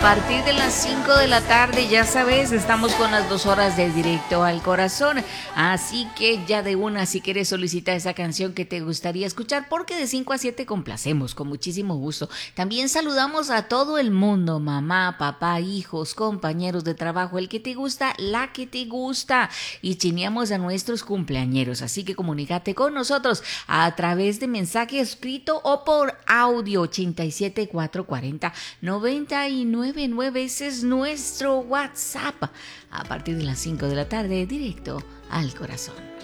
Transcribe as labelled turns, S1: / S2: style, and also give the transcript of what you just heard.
S1: partir de las 5 de la tarde, ya sabes, estamos con las 2 horas de Directo al Corazón. Así que ya de una, si quieres solicitar esa canción que te gustaría escuchar, porque de 5 a 7 complacemos con muchísimo gusto. También saludamos a todo el mundo, mamá, papá, hijos, compañeros de trabajo, el que te gusta, la que te gusta. Y chineamos a nuestros cumpleañeros. Así que comunícate con nosotros a través de mensaje escrito o por audio 87440-999. Ese es nuestro WhatsApp. A partir de las 5 de la tarde, Directo al Corazón.